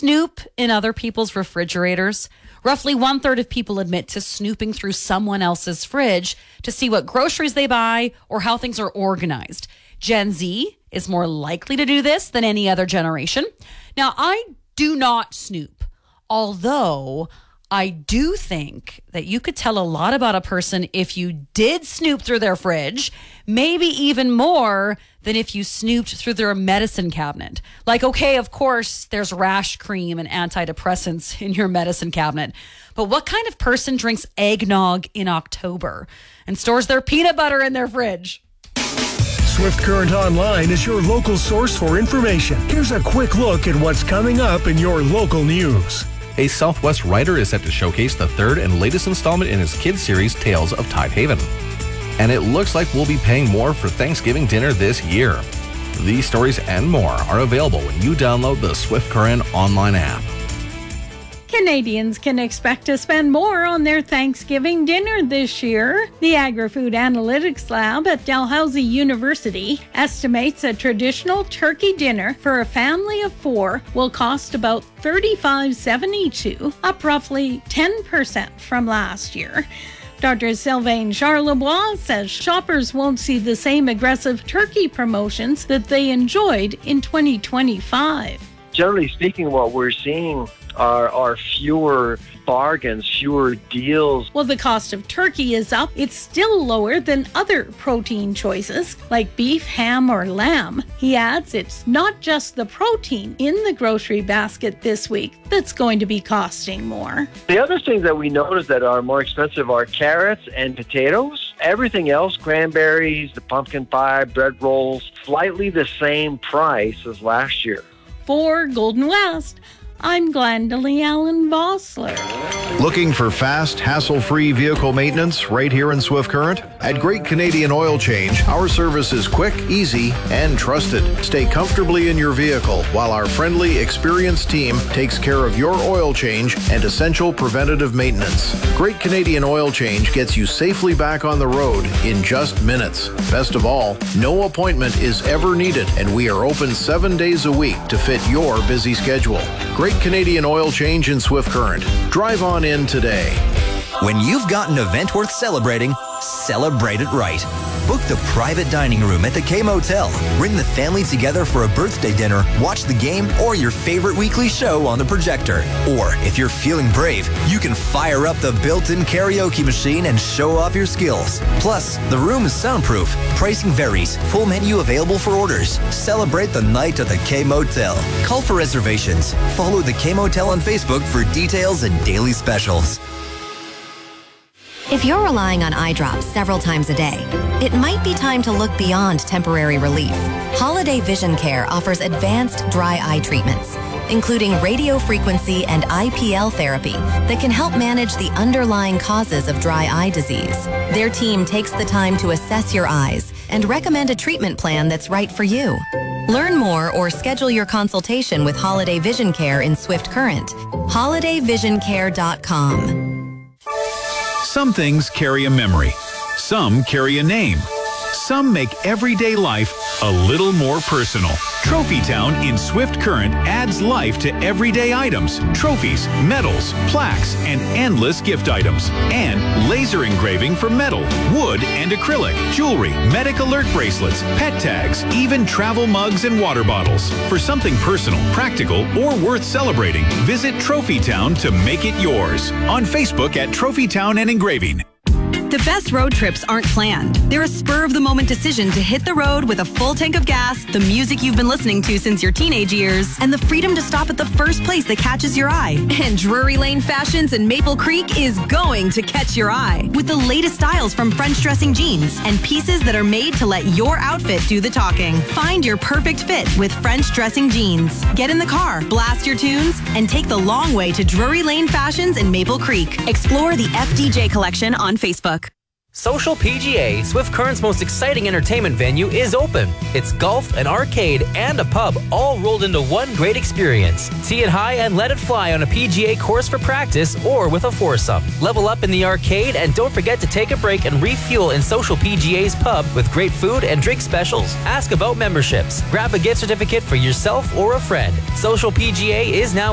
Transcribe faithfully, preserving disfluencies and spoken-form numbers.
snoop in other people's refrigerators? Roughly one third of people admit to snooping through someone else's fridge to see what groceries they buy or how things are organized. Gen Z is more likely to do this than any other generation. Now, I do not snoop, although I do think that you could tell a lot about a person if you did snoop through their fridge, maybe even more than if you snooped through their medicine cabinet. Like, okay, of course, there's rash cream and antidepressants in your medicine cabinet, but what kind of person drinks eggnog in October and stores their peanut butter in their fridge? Swift Current Online is your local source for information. Here's a quick look at what's coming up in your local news. A Southwest writer is set to showcase the third and latest installment in his kids series, Tales of Tidehaven. And it looks like we'll be paying more for Thanksgiving dinner this year. These stories and more are available when you download the Swift Current Online app. Canadians can expect to spend more on their Thanksgiving dinner this year. The Agri-Food Analytics Lab at Dalhousie University estimates a traditional turkey dinner for a family of four will cost about thirty-five dollars and seventy-two cents, up roughly ten percent from last year. Doctor Sylvain Charlebois says shoppers won't see the same aggressive turkey promotions that they enjoyed in twenty twenty-five. Generally speaking, what we're seeing are, are fewer bargains, fewer deals. While the cost of turkey is up, it's still lower than other protein choices like beef, ham, or lamb. He adds it's not just the protein in the grocery basket this week that's going to be costing more. The other things that we notice that are more expensive are carrots and potatoes. Everything else, cranberries, the pumpkin pie, bread rolls, slightly the same price as last year. For Golden West, I'm Glendalee Allen Vossler. Looking for fast, hassle-free vehicle maintenance right here in Swift Current? At Great Canadian Oil Change, our service is quick, easy, and trusted. Stay comfortably in your vehicle while our friendly, experienced team takes care of your oil change and essential preventative maintenance. Great Canadian Oil Change gets you safely back on the road in just minutes. Best of all, no appointment is ever needed, and we are open seven days a week to fit your busy schedule. Great Canadian Oil Change in Swift Current. Drive on in today. When you've got an event worth celebrating, celebrate it right. Book the private dining room at the K-Motel. Bring the family together for a birthday dinner, watch the game, or your favorite weekly show on the projector. Or, if you're feeling brave, you can fire up the built-in karaoke machine and show off your skills. Plus, the room is soundproof. Pricing varies. Full menu available for orders. Celebrate the night at the K-Motel. Call for reservations. Follow the K-Motel on Facebook for details and daily specials. If you're relying on eye drops several times a day, it might be time to look beyond temporary relief. Holiday Vision Care offers advanced dry eye treatments, including radio frequency and I P L therapy that can help manage the underlying causes of dry eye disease. Their team takes the time to assess your eyes and recommend a treatment plan that's right for you. Learn more or schedule your consultation with Holiday Vision Care in Swift Current. holiday vision care dot com. Some things carry a memory. Some carry a name. Some make everyday life a little more personal. Trophy Town in Swift Current adds life to everyday items, trophies, medals, plaques, and endless gift items. And laser engraving for metal, wood, and acrylic, jewelry, medic alert bracelets, pet tags, even travel mugs and water bottles. For something personal, practical, or worth celebrating, visit Trophy Town to make it yours. On Facebook at Trophy Town and Engraving. The best road trips aren't planned. They're a spur-of-the-moment decision to hit the road with a full tank of gas, the music you've been listening to since your teenage years, and the freedom to stop at the first place that catches your eye. And Drury Lane Fashions in Maple Creek is going to catch your eye with the latest styles from French dressing jeans and pieces that are made to let your outfit do the talking. Find your perfect fit with French dressing jeans. Get in the car, blast your tunes, and take the long way to Drury Lane Fashions in Maple Creek. Explore the F D J collection on Facebook. Social P G A, Swift Current's most exciting entertainment venue, is open. It's golf, an arcade, and a pub, all rolled into one great experience. Tee it high and let it fly on a P G A course for practice or with a foursome. Level up in the arcade and don't forget to take a break and refuel in Social P G A's pub with great food and drink specials. Ask about memberships. Grab a gift certificate for yourself or a friend. Social P G A is now